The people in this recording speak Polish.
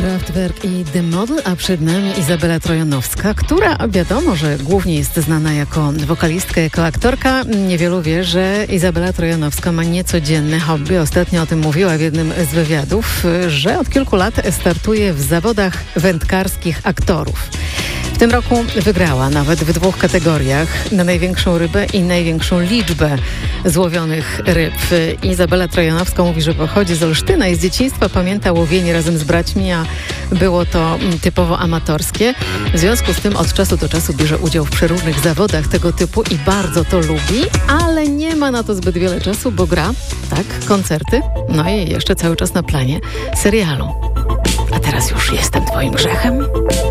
Kraftwerk i The Model, a przed nami Izabela Trojanowska, która wiadomo, że głównie jest znana jako wokalistka, jako aktorka. Niewielu wie, że Izabela Trojanowska ma niecodzienne hobby. Ostatnio o tym mówiła w jednym z wywiadów, że od kilku lat startuje w zawodach wędkarskich aktorów. W tym roku wygrała nawet w 2 kategoriach, na największą rybę i największą liczbę złowionych ryb. Izabela Trojanowska mówi, że pochodzi z Olsztyna i z dzieciństwa pamięta łowienie razem z braćmi, a było to typowo amatorskie. W związku z tym od czasu do czasu bierze udział w przeróżnych zawodach tego typu i bardzo to lubi, ale nie ma na to zbyt wiele czasu, bo gra, koncerty, no i jeszcze cały czas na planie serialu. A teraz już jestem twoim grzechem.